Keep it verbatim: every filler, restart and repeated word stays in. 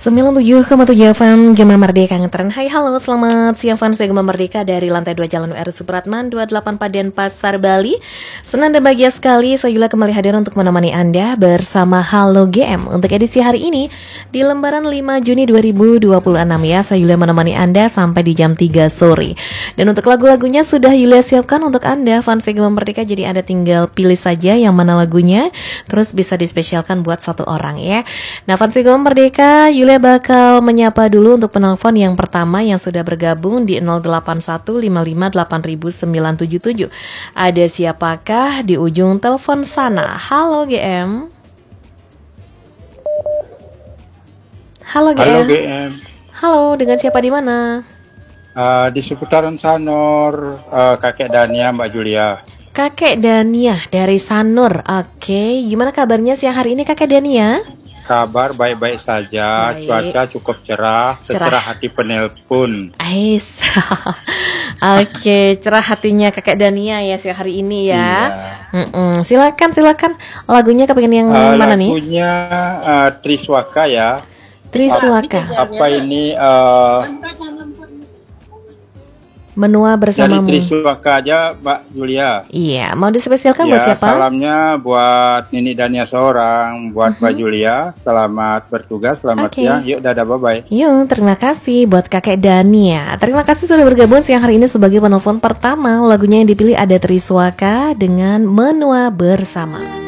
sembilan puluh tujuh koma tujuh F M Gema Merdeka ngetren. Hai halo, selamat siang fans Gema Merdeka dari lantai dua Jalan U R Supratman dua puluh delapan Paden Pasar Bali. Senang dan bahagia sekali saya Yula kembali hadir untuk menemani Anda bersama Halo G M untuk edisi hari ini di lembaran lima Juni dua ribu dua puluh enam ya. Saya Yula menemani Anda sampai di jam tiga sore. Dan untuk lagu-lagunya sudah Yula siapkan untuk Anda fans Gema Merdeka, jadi Anda tinggal pilih saja yang mana lagunya, terus bisa dispesialkan buat satu orang ya. Nah fans Gema Merdeka, Yula bakal menyapa dulu untuk penelpon yang pertama yang sudah bergabung di nol delapan satu lima lima delapan sembilan tujuh tujuh. Ada siapakah di ujung telepon sana? Halo G M. Halo G M. Halo G M. Halo, dengan siapa di mana? Uh, di seputaran Sanur, uh, kakek Dania, Mbak Julia. Kakek Dania dari Sanur. Oke, gimana kabarnya siang hari ini Kakek Dania? Kabar baik-baik saja, Baik. Cuaca cukup cerah, secerah Cerah. hati penelpon. Ais. Oke, cerah hatinya Kakek Dania ya siang hari ini ya. Mm-mm. Silakan, silakan. Lagunya kepengen yang Uh, mana nih? lagunya uh, Triswaka ya. Triswaka. Apa ini uh, Menua dari bersamamu. Triswaka aja, Mbak Julia. Iya, mau dispesialkan buat Ya, siapa? salamnya buat Nini Dania seorang, buat Mbak Julia. Selamat bertugas, selamat Oke. siang. Yuk, dadah, bye-bye. Yuk, terima kasih buat Kakek Dania. Terima kasih sudah bergabung siang hari ini sebagai penelpon pertama. Lagunya yang dipilih ada Triswaka dengan Menua Bersama.